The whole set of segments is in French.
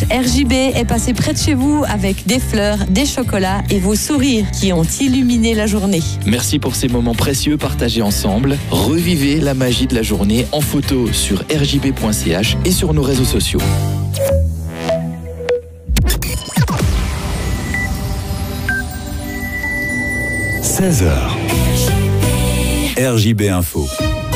RJB est passé près de chez vous avec des fleurs, des chocolats et vos sourires qui ont illuminé la journée. Merci pour ces moments précieux partagés ensemble. Revivez la magie de la journée en photo sur rjb.ch et sur nos réseaux sociaux. – 16h. RJB Info.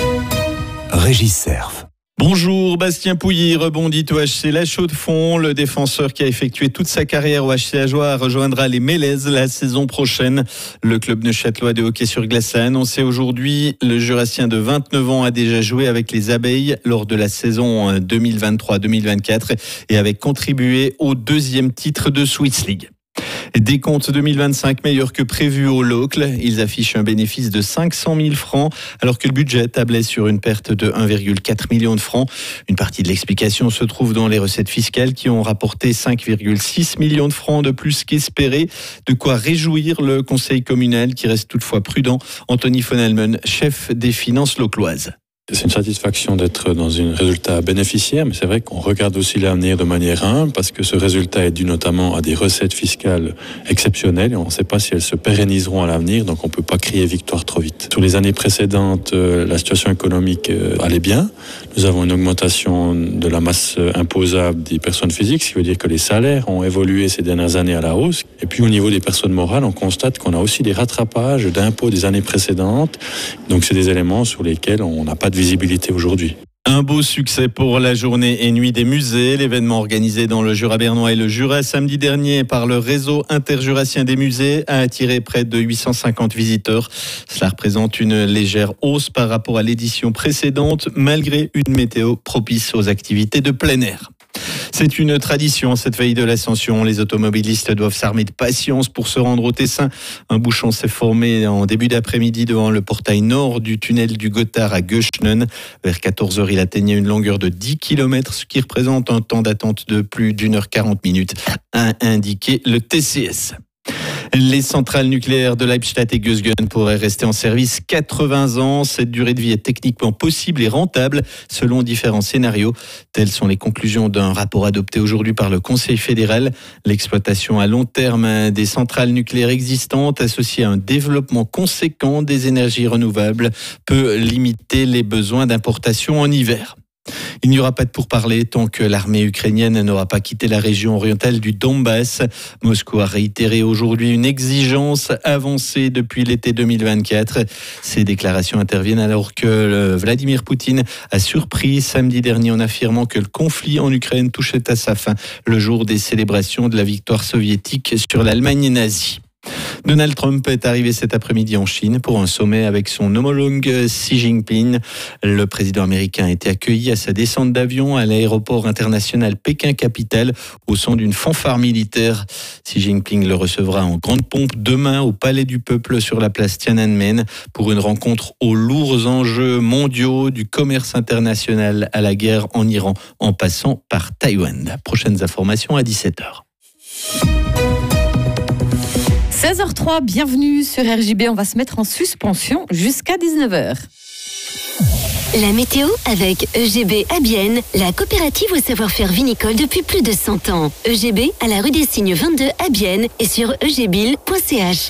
Régis Serve. Bonjour, Bastien Pouilly rebondit au HC La Chaux-de-Fonds. Le défenseur qui a effectué toute sa carrière au HC Ajoie rejoindra les Mélèzes la saison prochaine. Le club neuchâtelois de hockey sur glace a annoncé aujourd'hui. Le Jurassien de 29 ans a déjà joué avec les Abeilles lors de la saison 2023-2024 et avait contribué au 2e titre de Swiss League. Des comptes 2025 meilleurs que prévu au Locle. Ils affichent un bénéfice de 500 000 francs alors que le budget tablait sur une perte de 1,4 million de francs. Une partie de l'explication se trouve dans les recettes fiscales qui ont rapporté 5,6 millions de francs de plus qu'espéré. De quoi réjouir le conseil communal qui reste toutefois prudent. Anthony von Almen, chef des finances localoises. C'est une satisfaction d'être dans un résultat bénéficiaire, mais c'est vrai qu'on regarde aussi l'avenir de manière humble parce que ce résultat est dû notamment à des recettes fiscales exceptionnelles et on ne sait pas si elles se pérenniseront à l'avenir, donc on ne peut pas crier victoire trop vite. Sur les années précédentes, la situation économique allait bien. Nous avons une augmentation de la masse imposable des personnes physiques, ce qui veut dire que les salaires ont évolué ces dernières années à la hausse. Et puis au niveau des personnes morales, on constate qu'on a aussi des rattrapages d'impôts des années précédentes. Donc c'est des éléments sur lesquels on n'a pas de visibilité aujourd'hui. Un beau succès pour la journée et nuit des musées. L'événement organisé dans le Jura bernois et le Jura samedi dernier par le réseau interjurassien des musées a attiré près de 850 visiteurs. Cela représente une légère hausse par rapport à l'édition précédente, malgré une météo propice aux activités de plein air. C'est une tradition, cette veille de l'Ascension. Les automobilistes doivent s'armer de patience pour se rendre au Tessin. Un bouchon s'est formé en début d'après-midi devant le portail nord du tunnel du Gothard à Göschnen. Vers 14h, il atteignait une longueur de 10 km, ce qui représente un temps d'attente de plus d'1h40, a indiqué le TCS. Les centrales nucléaires de Leibstadt et Gösgen pourraient rester en service 80 ans. Cette durée de vie est techniquement possible et rentable selon différents scénarios. Telles sont les conclusions d'un rapport adopté aujourd'hui par le Conseil fédéral. L'exploitation à long terme des centrales nucléaires existantes associée à un développement conséquent des énergies renouvelables peut limiter les besoins d'importation en hiver. Il n'y aura pas de pourparlers tant que l'armée ukrainienne n'aura pas quitté la région orientale du Donbass. Moscou a réitéré aujourd'hui une exigence avancée depuis l'été 2024. Ces déclarations interviennent alors que Vladimir Poutine a surpris samedi dernier en affirmant que le conflit en Ukraine touchait à sa fin le jour des célébrations de la victoire soviétique sur l'Allemagne nazie. Donald Trump est arrivé cet après-midi en Chine pour un sommet avec son homologue Xi Jinping. Le président américain a été accueilli à sa descente d'avion à l'aéroport international Pékin-Capitale au son d'une fanfare militaire. Xi Jinping le recevra en grande pompe demain au Palais du Peuple sur la place Tiananmen pour une rencontre aux lourds enjeux mondiaux du commerce international à la guerre en Iran en passant par Taïwan. Prochaines informations à 17h. 16h03, bienvenue sur RJB. On va se mettre en suspension jusqu'à 19h. La météo avec EGB à Bienne, la coopérative au savoir-faire vinicole depuis plus de 100 ans. EGB à la rue des Cygnes 22 à Bienne et sur egbil.ch.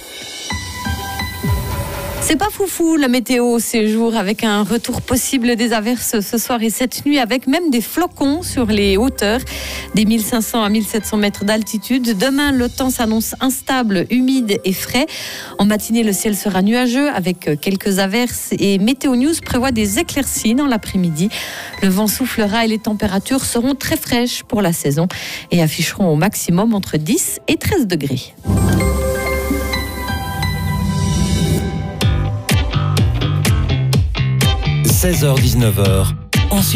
C'est pas foufou la météo ces jours avec un retour possible des averses ce soir et cette nuit avec même des flocons sur les hauteurs des 1500 à 1700 mètres d'altitude. Demain, le temps s'annonce instable, humide et frais. En matinée, le ciel sera nuageux avec quelques averses et Météo News prévoit des éclaircies dans l'après-midi. Le vent soufflera et les températures seront très fraîches pour la saison et afficheront au maximum entre 10 et 13 degrés. 16h-19h,